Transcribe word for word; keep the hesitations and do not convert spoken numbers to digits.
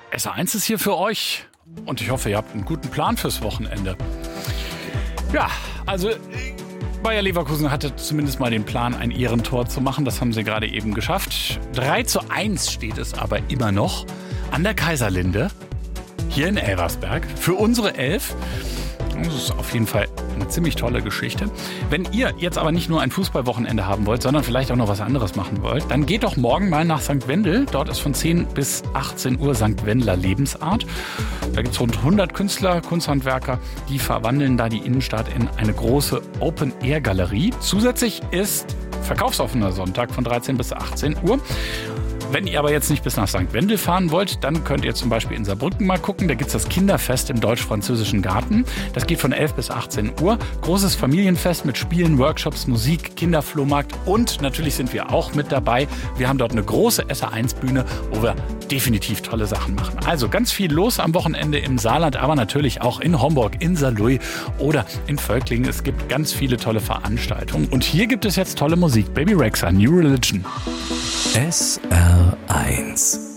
S R eins ist hier für euch und ich hoffe, ihr habt einen guten Plan fürs Wochenende. Ja, also Bayer Leverkusen hatte zumindest mal den Plan, ein Ehrentor zu machen. Das haben sie gerade eben geschafft. drei zu eins steht es aber immer noch an der Kaiserlinde hier in Elversberg für unsere Elf. Das ist auf jeden Fall eine ziemlich tolle Geschichte. Wenn ihr jetzt aber nicht nur ein Fußballwochenende haben wollt, sondern vielleicht auch noch was anderes machen wollt, dann geht doch morgen mal nach Sankt Wendel. Dort ist von zehn bis achtzehn Uhr Sankt Wendler Lebensart. Da gibt es rund hundert Künstler, Kunsthandwerker, die verwandeln da die Innenstadt in eine große Open-Air-Galerie. Zusätzlich ist verkaufsoffener Sonntag von dreizehn bis achtzehn Uhr. Wenn ihr aber jetzt nicht bis nach Sankt Wendel fahren wollt, dann könnt ihr zum Beispiel in Saarbrücken mal gucken. Da gibt es das Kinderfest im Deutsch-Französischen Garten. Das geht von elf bis achtzehn Uhr. Großes Familienfest mit Spielen, Workshops, Musik, Kinderflohmarkt und natürlich sind wir auch mit dabei. Wir haben dort eine große S R eins Bühne, wo wir definitiv tolle Sachen machen. Also ganz viel los am Wochenende im Saarland, aber natürlich auch in Homburg, in Saarlouis oder in Völklingen. Es gibt ganz viele tolle Veranstaltungen. Und hier gibt es jetzt tolle Musik. Baby Rexha, New Religion. S R eins